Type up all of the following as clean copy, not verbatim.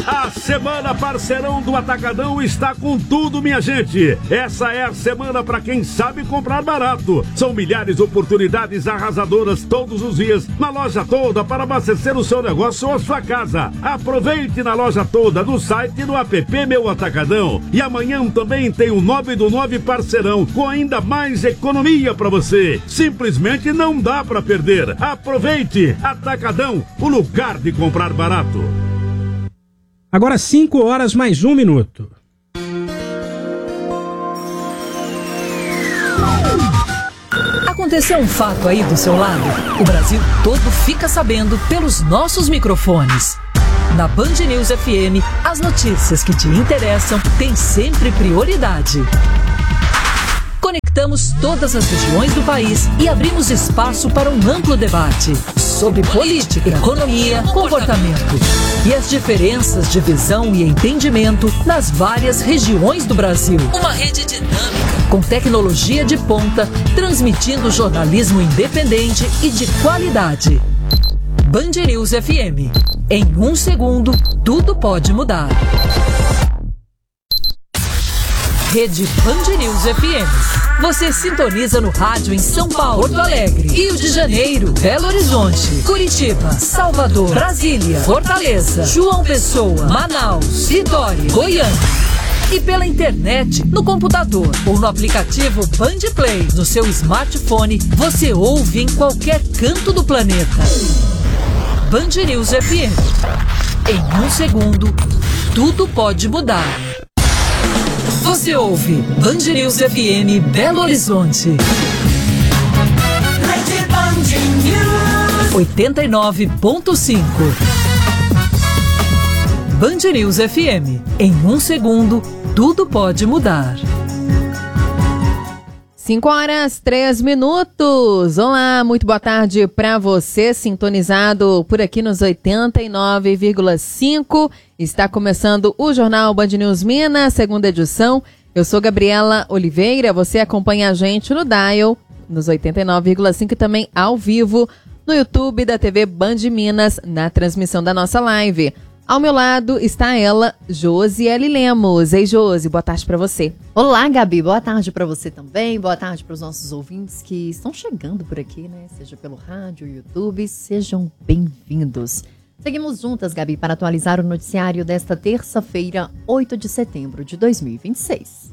A Semana Parceirão do Atacadão está com tudo, minha gente. Essa é a semana para quem sabe comprar barato. São milhares de oportunidades arrasadoras todos os dias na Loja Toda para abastecer o seu negócio ou a sua casa. Aproveite na Loja Toda, no site e no app Meu Atacadão. E amanhã também tem o 9 do 9 Parceirão com ainda mais economia para você. Simplesmente não dá para perder. Aproveite! Atacadão, o lugar de comprar barato. Agora 5 horas mais 1 minuto. Aconteceu um fato aí do seu lado? O Brasil todo fica sabendo pelos nossos microfones. Na Band News FM, as notícias que te interessam têm sempre prioridade. Conectamos todas as regiões do país e abrimos espaço para um amplo debate sobre política, economia, comportamento e as diferenças de visão e entendimento nas várias regiões do Brasil. Uma rede dinâmica, com tecnologia de ponta, transmitindo jornalismo independente e de qualidade. Band News FM. Em 1 segundo, tudo pode mudar. Rede Band News FM. Você sintoniza no rádio em São Paulo, Porto Alegre, Rio de Janeiro, Belo Horizonte, Curitiba, Salvador, Brasília, Fortaleza, João Pessoa, Manaus, Vitória, Goiânia. E pela internet, no computador ou no aplicativo Band Play, no seu smartphone, você ouve em qualquer canto do planeta. Band News FM. Em 1 segundo, tudo pode mudar. Você ouve Band News FM Belo Horizonte. 89.5. Band News FM. Em 1 segundo, tudo pode mudar. 5 horas, 3 minutos. Olá, muito boa tarde para você, sintonizado por aqui nos 89,5. Está começando o Jornal Band News Minas, segunda edição. Eu sou Gabriela Oliveira, você acompanha a gente no Dial, nos 89,5 e também ao vivo no YouTube da TV Band Minas, na transmissão da nossa live. Ao meu lado está ela, Josiele Lemos. Ei, Josi, boa tarde para você. Olá, Gabi, boa tarde para você também. Boa tarde para os nossos ouvintes que estão chegando por aqui, né? Seja pelo rádio, YouTube, sejam bem-vindos. Seguimos juntas, Gabi, para atualizar o noticiário desta terça-feira, 8 de setembro de 2026.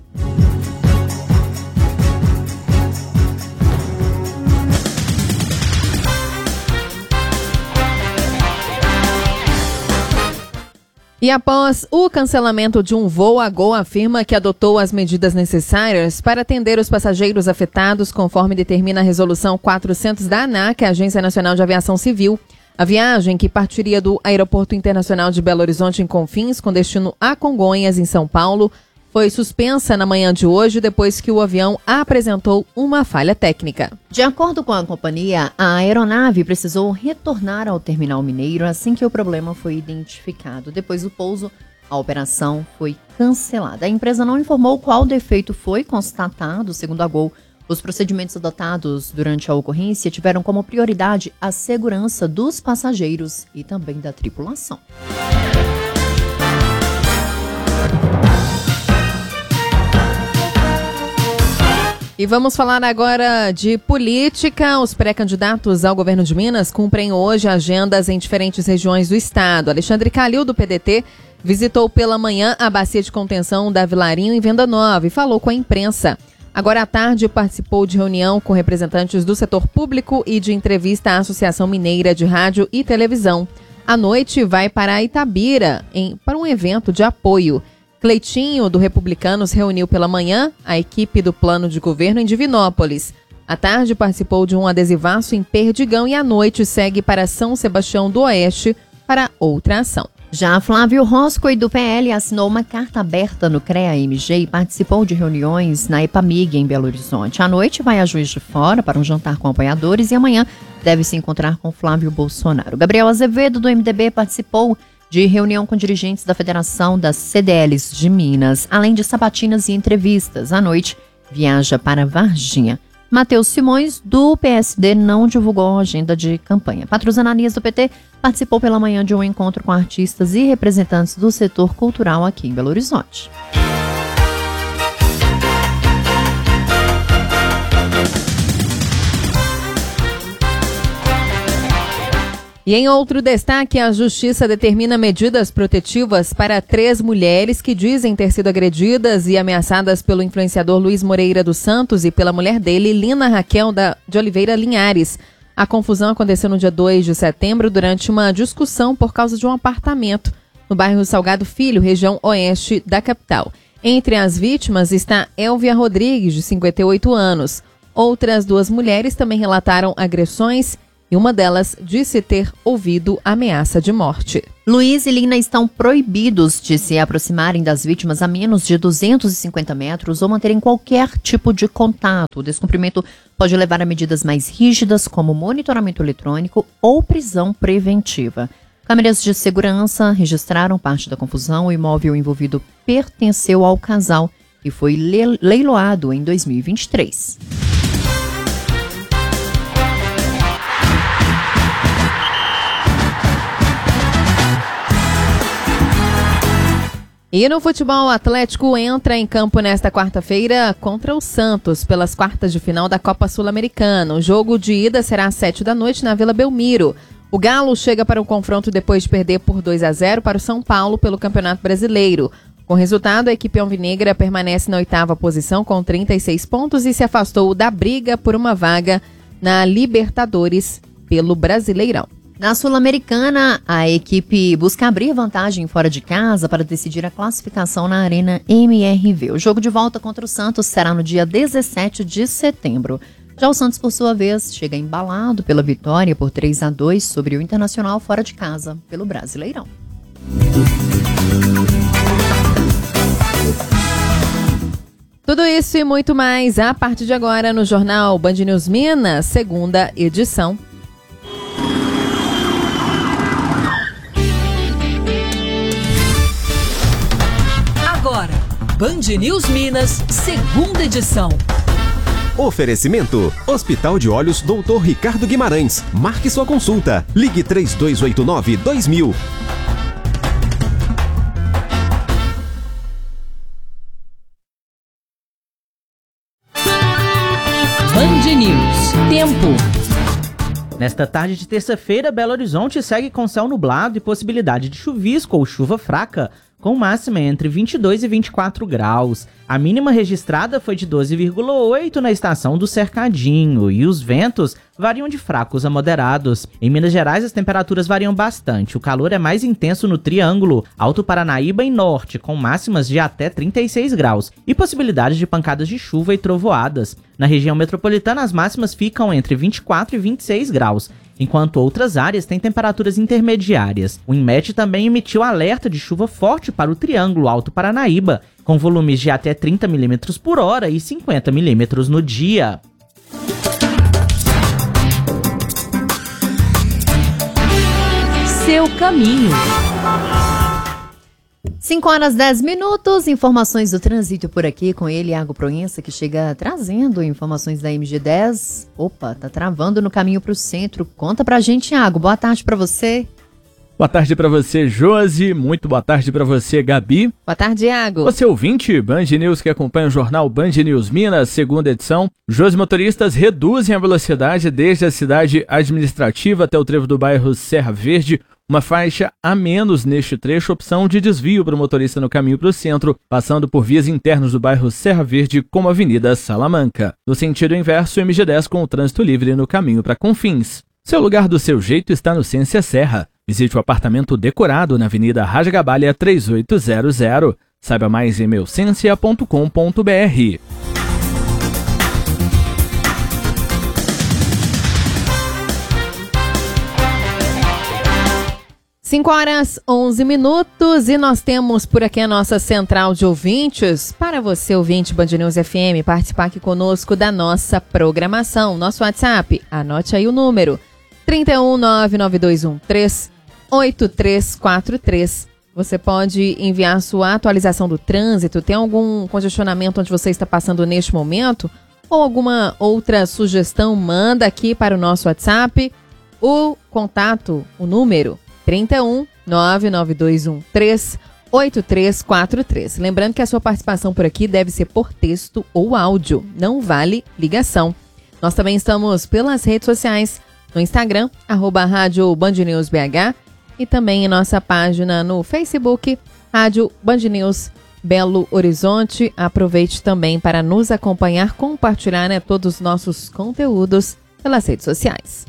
E após o cancelamento de um voo, a Gol afirma que adotou as medidas necessárias para atender os passageiros afetados, conforme determina a Resolução 400 da ANAC, a Agência Nacional de Aviação Civil. A viagem, que partiria do Aeroporto Internacional de Belo Horizonte em Confins, com destino a Congonhas, em São Paulo, foi suspensa na manhã de hoje depois que o avião apresentou uma falha técnica. De acordo com a companhia, a aeronave precisou retornar ao terminal mineiro assim que o problema foi identificado. Depois do pouso, a operação foi cancelada. A empresa não informou qual defeito foi constatado. Segundo a Gol, os procedimentos adotados durante a ocorrência tiveram como prioridade a segurança dos passageiros e também da tripulação. E vamos falar agora de política. Os pré-candidatos ao governo de Minas cumprem hoje agendas em diferentes regiões do estado. Alexandre Calil, do PDT, visitou pela manhã a bacia de contenção da Vilarinho em Venda Nova e falou com a imprensa. Agora à tarde participou de reunião com representantes do setor público e de entrevista à Associação Mineira de Rádio e Televisão. À noite vai para Itabira para um evento de apoio. Cleitinho, do Republicanos, reuniu pela manhã a equipe do plano de governo em Divinópolis. À tarde participou de um adesivaço em Perdigão e à noite segue para São Sebastião do Oeste para outra ação. Já Flávio Rosco, do PL, assinou uma carta aberta no CREA-MG e participou de reuniões na EPAMIG em Belo Horizonte. À noite vai a Juiz de Fora para um jantar com apoiadores e amanhã deve se encontrar com Flávio Bolsonaro. Gabriel Azevedo, do MDB, participou de reunião com dirigentes da Federação das CDLs de Minas, além de sabatinas e entrevistas. À noite, viaja para Varginha. Matheus Simões, do PSD, não divulgou a agenda de campanha. Patrus Ananias, do PT, participou pela manhã de um encontro com artistas e representantes do setor cultural aqui em Belo Horizonte. E em outro destaque, a Justiça determina medidas protetivas para 3 mulheres que dizem ter sido agredidas e ameaçadas pelo influenciador Luiz Moreira dos Santos e pela mulher dele, Lina Raquel de Oliveira Linhares. A confusão aconteceu no dia 2 de setembro durante uma discussão por causa de um apartamento no bairro Salgado Filho, região oeste da capital. Entre as vítimas está Elvia Rodrigues, de 58 anos. Outras 2 mulheres também relataram agressões e uma delas disse ter ouvido ameaça de morte. Luiz e Lina estão proibidos de se aproximarem das vítimas a menos de 250 metros ou manterem qualquer tipo de contato. O descumprimento pode levar a medidas mais rígidas, como monitoramento eletrônico ou prisão preventiva. Câmeras de segurança registraram parte da confusão. O imóvel envolvido pertenceu ao casal e foi leiloado em 2023. E no futebol, o Atlético entra em campo nesta quarta-feira contra o Santos pelas quartas de final da Copa Sul-Americana. O jogo de ida será às 7h na Vila Belmiro. O Galo chega para o confronto depois de perder por 2-0 para o São Paulo pelo Campeonato Brasileiro. Com o resultado, a equipe alvinegra permanece na 8ª posição com 36 pontos e se afastou da briga por uma vaga na Libertadores pelo Brasileirão. Na Sul-Americana, a equipe busca abrir vantagem fora de casa para decidir a classificação na Arena MRV. O jogo de volta contra o Santos será no dia 17 de setembro. Já o Santos, por sua vez, chega embalado pela vitória por 3-2 sobre o Internacional fora de casa pelo Brasileirão. Tudo isso e muito mais a partir de agora no Jornal Band News Minas, segunda edição. Agora, Band News Minas, segunda edição. Oferecimento: Hospital de Olhos Dr. Ricardo Guimarães. Marque sua consulta. Ligue 3289-2000. Band News. Tempo. Nesta tarde de terça-feira, Belo Horizonte segue com céu nublado e possibilidade de chuvisco ou chuva fraca, com máxima entre 22 e 24 graus. A mínima registrada foi de 12,8 na estação do Cercadinho e os ventos variam de fracos a moderados. Em Minas Gerais, as temperaturas variam bastante. O calor é mais intenso no Triângulo, Alto Paranaíba e Norte, com máximas de até 36 graus e possibilidade de pancadas de chuva e trovoadas. Na região metropolitana, as máximas ficam entre 24 e 26 graus. Enquanto outras áreas têm temperaturas intermediárias. O INMET também emitiu alerta de chuva forte para o Triângulo Alto Paranaíba, com volumes de até 30 mm por hora e 50 mm no dia. Seu caminho. 5h10, informações do trânsito por aqui com ele, Iago Proença, que chega trazendo informações da MG10. Opa, tá travando no caminho pro centro. Conta pra gente, Iago. Boa tarde pra você. Boa tarde pra você, Josi. Muito boa tarde pra você, Gabi. Boa tarde, Iago. Você ouvinte, Band News que acompanha o jornal Band News Minas, segunda edição. Josi, motoristas reduzem a velocidade desde a cidade administrativa até o trevo do bairro Serra Verde. Uma faixa a menos neste trecho, opção de desvio para o motorista no caminho para o centro, passando por vias internas do bairro Serra Verde, como a Avenida Salamanca. No sentido inverso, MG10 com o trânsito livre no caminho para Confins. Seu lugar do seu jeito está no Ciência Serra. Visite o apartamento decorado na Avenida Rajagabalha 3800. Saiba mais em meuciência.com.br. 5h11 e nós temos por aqui a nossa central de ouvintes. Para você, ouvinte Band News FM, participar aqui conosco da nossa programação. Nosso WhatsApp, anote aí o número, 31992138343. Você pode enviar sua atualização do trânsito. Tem algum congestionamento onde você está passando neste momento? ou alguma outra sugestão, manda aqui para o nosso WhatsApp. O contato, o número 31 99213 8343. Lembrando que a sua participação por aqui deve ser por texto ou áudio, não vale ligação. Nós também estamos pelas redes sociais, no Instagram, @Rádio Band News BH, e também em nossa página no Facebook, Rádio Band News Belo Horizonte. Aproveite também para nos acompanhar, compartilhar, todos os nossos conteúdos pelas redes sociais.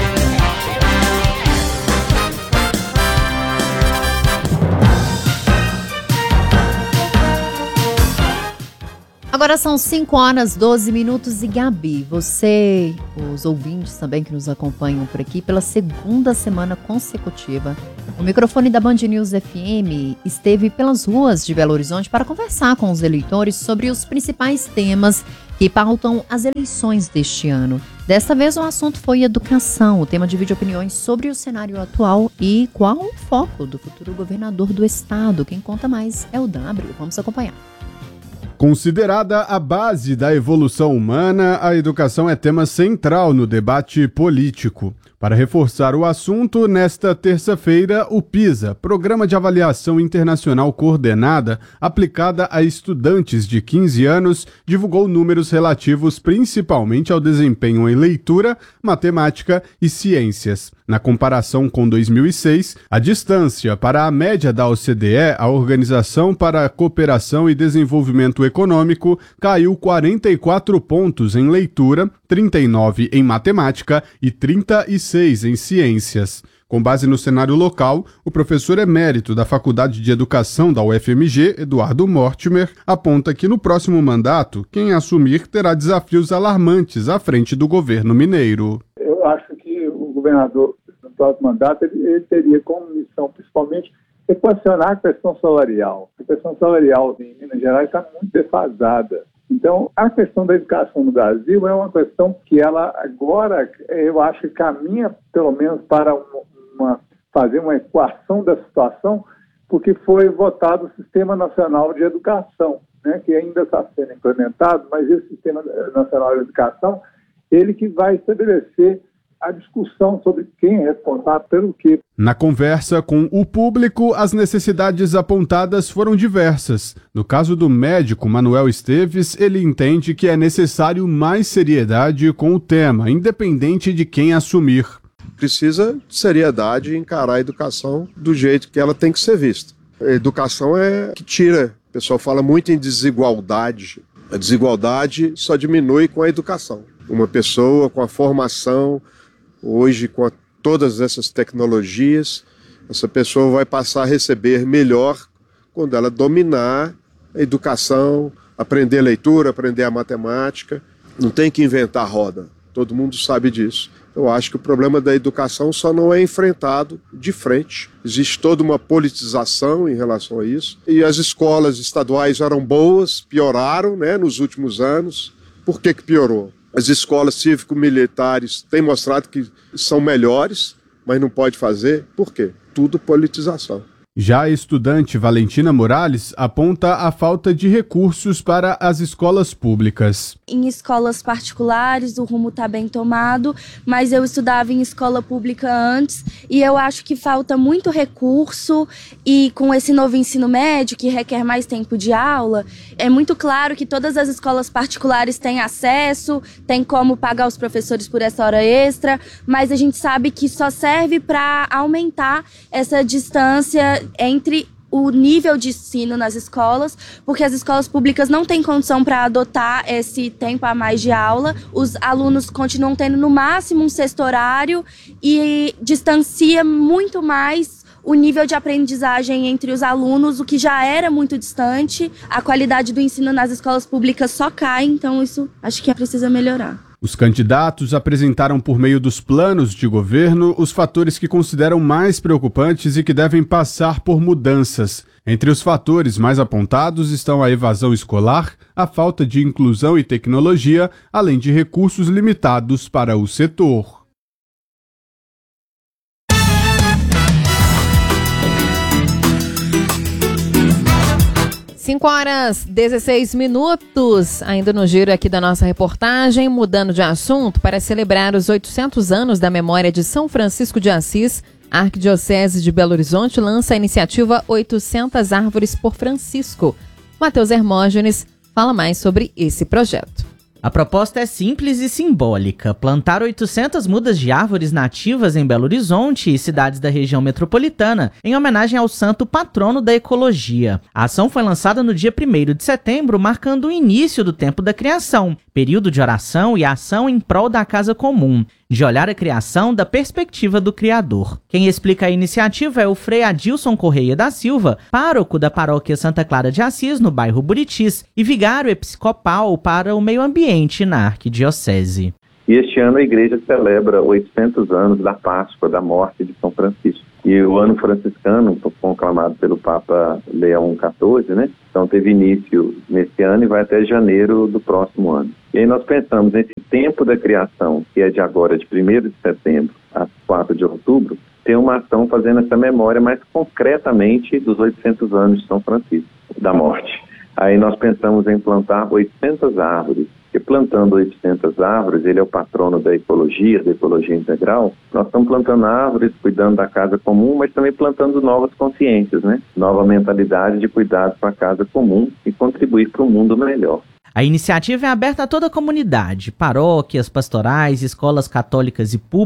Agora são 5 horas, 12 minutos e Gabi, você, os ouvintes também que nos acompanham por aqui pela segunda semana consecutiva, o microfone da Band News FM esteve pelas ruas de Belo Horizonte para conversar com os eleitores sobre os principais temas que pautam as eleições deste ano. Desta vez o assunto foi educação. O tema divide opiniões sobre o cenário atual e qual o foco do futuro governador do estado. Quem conta mais é o W. Vamos acompanhar. Considerada a base da evolução humana, a educação é tema central no debate político. Para reforçar o assunto, nesta terça-feira, o PISA, Programa de Avaliação Internacional Coordenada, aplicada a estudantes de 15 anos, divulgou números relativos principalmente ao desempenho em leitura, matemática e ciências. Na comparação com 2006, a distância para a média da OCDE, a Organização para a Cooperação e Desenvolvimento Econômico, caiu 44 pontos em leitura, 39 em matemática e 36 em ciências. Com base no cenário local, o professor emérito da Faculdade de Educação da UFMG, Eduardo Mortimer, aponta que no próximo mandato, quem assumir terá desafios alarmantes à frente do governo mineiro. Eu acho que o governador, no próximo mandato, ele teria como missão, principalmente, equacionar a questão salarial. A questão salarial em Minas Gerais está muito defasada. Então, a questão da educação no Brasil é uma questão que ela agora, eu acho que caminha, pelo menos, para fazer uma equação da situação, porque foi votado o Sistema Nacional de Educação, né, que ainda está sendo implementado, mas esse Sistema Nacional de Educação, ele que vai estabelecer a discussão sobre quem é responsável pelo quê. Na conversa com o público, as necessidades apontadas foram diversas. No caso do médico Manuel Esteves, ele entende que é necessário mais seriedade com o tema, independente de quem assumir. Precisa de seriedade e encarar a educação do jeito que ela tem que ser vista. A educação é que tira. O pessoal fala muito em desigualdade. A desigualdade só diminui com a educação. Uma pessoa com a formação, hoje com todas essas tecnologias, essa pessoa vai passar a receber melhor quando ela dominar a educação, aprender leitura, aprender a matemática. Não tem que inventar roda, todo mundo sabe disso. Eu acho que o problema da educação só não é enfrentado de frente. Existe toda uma politização em relação a isso. E as escolas estaduais eram boas, pioraram, né, nos últimos anos. Por que piorou? As escolas cívico-militares têm mostrado que são melhores, mas não pode fazer. Por quê? Tudo politização. Já a estudante Valentina Morales aponta a falta de recursos para as escolas públicas. Em escolas particulares o rumo está bem tomado, mas eu estudava em escola pública antes e eu acho que falta muito recurso, e com esse novo ensino médio que requer mais tempo de aula, é muito claro que todas as escolas particulares têm acesso, tem como pagar os professores por essa hora extra, mas a gente sabe que só serve para aumentar essa distância entre o nível de ensino nas escolas, porque as escolas públicas não têm condição para adotar esse tempo a mais de aula. Os alunos continuam tendo no máximo um sexto horário e distancia muito mais o nível de aprendizagem entre os alunos, o que já era muito distante. A qualidade do ensino nas escolas públicas só cai, então isso acho que precisa melhorar. Os candidatos apresentaram por meio dos planos de governo os fatores que consideram mais preocupantes e que devem passar por mudanças. Entre os fatores mais apontados estão a evasão escolar, a falta de inclusão e tecnologia, além de recursos limitados para o setor. 5h16, ainda no giro aqui da nossa reportagem, mudando de assunto, para celebrar os 800 anos da memória de São Francisco de Assis, a Arquidiocese de Belo Horizonte lança a iniciativa 800 Árvores por Francisco. Matheus Hermógenes fala mais sobre esse projeto. A proposta é simples e simbólica: plantar 800 mudas de árvores nativas em Belo Horizonte e cidades da região metropolitana, em homenagem ao santo patrono da ecologia. A ação foi lançada no dia 1º de setembro, marcando o início do tempo da criação, período de oração e ação em prol da casa comum, de olhar a criação da perspectiva do Criador. Quem explica a iniciativa é o Frei Adilson Correia da Silva, pároco da paróquia Santa Clara de Assis, no bairro Buritis, e vigário episcopal para o meio ambiente na arquidiocese. E este ano a igreja celebra 800 anos da Páscoa, da morte de São Francisco. E o ano franciscano, conclamado pelo Papa Leão XIV, né? Então teve início nesse ano e vai até janeiro do próximo ano. E aí nós pensamos nesse tempo da criação, que é de agora, de 1º de setembro a 4 de outubro, ter uma ação fazendo essa memória mais concretamente dos 800 anos de São Francisco, da morte. Aí nós pensamos em plantar 800 árvores. E plantando 800 árvores, ele é o patrono da ecologia integral, nós estamos plantando árvores, cuidando da casa comum, mas também plantando novas consciências, né? Nova mentalidade de cuidado com a casa comum e contribuir para um mundo melhor. A iniciativa é aberta a toda a comunidade, paróquias, pastorais, escolas católicas e públicas,